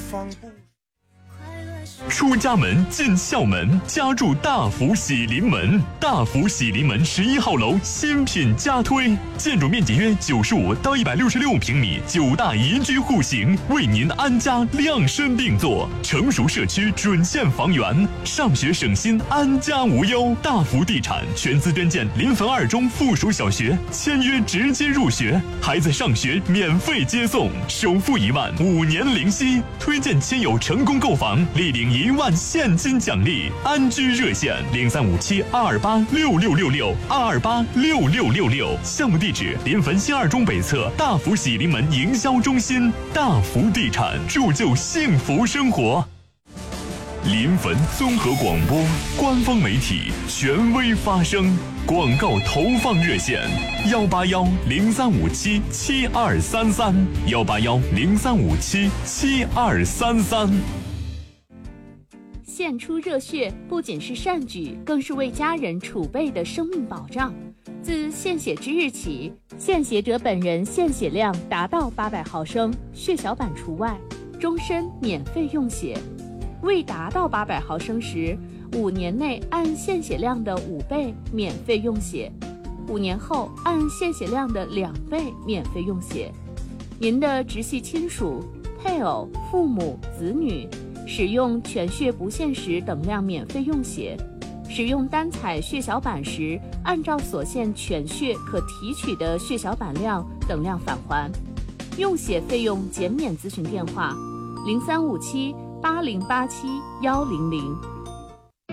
方不。 出家门进校门，家住大福喜临门。大福喜临门11号楼新品加推，建筑面积约95到166平米，9大宜居户型，为您安家量身定做。成熟社区准现房源，上学省心，安家无忧。大福地产全资捐建临汾2中附属小学，签约直接入学，孩子上学免费接送，首付1万，5年零息。推荐亲友成功购房，立领1万现金奖励。安居热线0357-228-6666，228-6666。项目地址：临汾新2中北侧大福喜临门营销中心。大福地产，铸就幸福生活。临汾综合广播官方媒体，权威发声。广告投放热线：181-0357-7233，181-0357-7233。 献出热血不仅是善举，更是为家人储备的生命保障。自献血之日起，献血者本人献血量达到800毫升，血小板除外，终身免费用血。未达到800毫升时，5年内按献血量的5倍免费用血，5年后按献血量的2倍免费用血。您的直系亲属、配偶、父母、子女使用全血不限时等量免费用血，使用单采血小板时，按照所献全血可提取的血小板量等量返还。用血费用减免咨询电话：03578087-100。